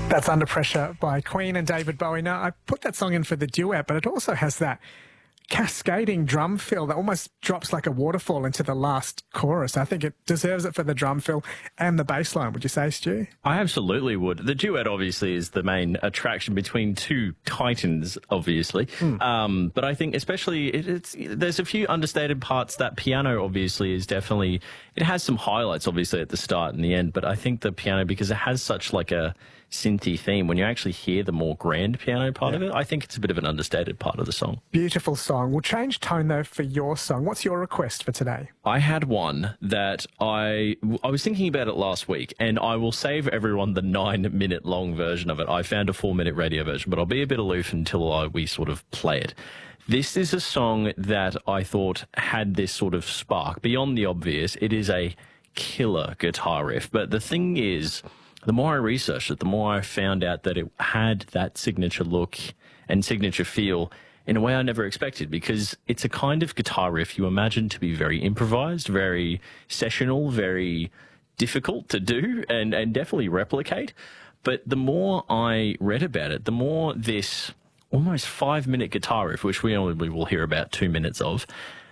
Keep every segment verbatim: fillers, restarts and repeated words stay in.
That's Under Pressure by Queen and David Bowie. Now, I put that song in for the duet, but it also has that cascading drum fill that almost drops like a waterfall into the last chorus. I think it deserves it for the drum fill and the bass line. Would you say, Stu? I absolutely would. The duet obviously is the main attraction between two titans, obviously. Mm. Um, but I think especially it, it's there's a few understated parts. That piano obviously is definitely, it has some highlights obviously at the start and the end, but I think the piano, because it has such like a synthy theme, when you actually hear the more grand piano part yeah. of it, I think it's a bit of an understated part of the song. Beautiful song. We'll change tone though for your song. What's your request for today? I had one that I I was thinking about it last week, and I will save everyone the nine minute long version of it. I found a four minute radio version, but I'll be a bit aloof until I, we sort of play it. This is a song that I thought had this sort of spark. Beyond the obvious, it is a killer guitar riff, but the thing is, the more I researched it, the more I found out that it had that signature look and signature feel in a way I never expected, because it's a kind of guitar riff you imagine to be very improvised, very sessional, very difficult to do and, and definitely replicate. But the more I read about it, the more this almost five-minute guitar riff, which we only will hear about two minutes of,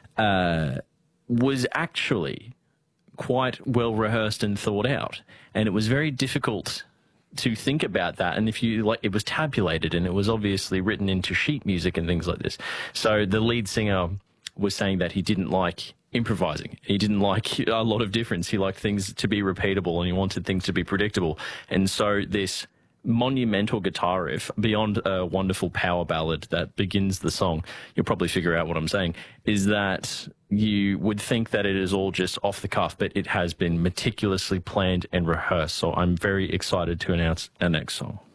uh, was actually quite well rehearsed and thought out, and it was very difficult to think about that. And if you like, it was tabulated and it was obviously written into sheet music and things like this. So the lead singer was saying that he didn't like improvising. He didn't like a lot of difference. He liked things to be repeatable and he wanted things to be predictable. And so this monumental guitar riff, beyond a wonderful power ballad that begins the song, you'll probably figure out what I'm saying, is that you would think that it is all just off the cuff, but it has been meticulously planned and rehearsed. So I'm very excited to announce our next song.